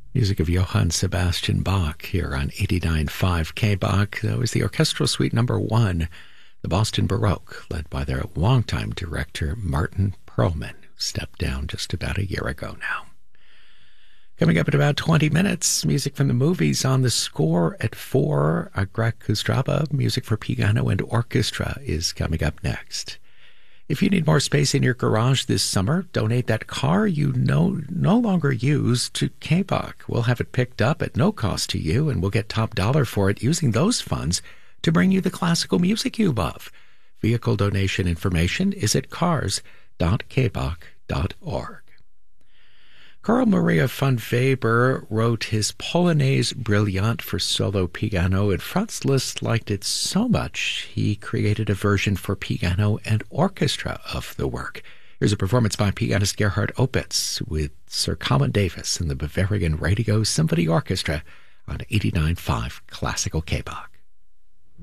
Music of Johann Sebastian Bach here on 89.5 K-Bach. That was the Orchestral Suite number 1, the Boston Baroque, led by their longtime director, Martin Perlman, who stepped down just about a year ago now. Coming up in about 20 minutes, music from the movies on the score at 4. Greg Kustraba, music for piano and orchestra, is coming up next. If you need more space in your garage this summer, donate that car you no longer use to K-Bach. We'll have it picked up at no cost to you, and we'll get top dollar for it using those funds to bring you the classical music you love. Vehicle donation information is at cars.kbach.org. Carl Maria von Weber wrote his Polonaise Brillante for solo piano, and Franz Liszt liked it so much he created a version for piano and orchestra of the work. Here's a performance by pianist Gerhard Opitz with Sir Colin Davis and the Bavarian Radio Symphony Orchestra on 89.5 Classical K-Bach.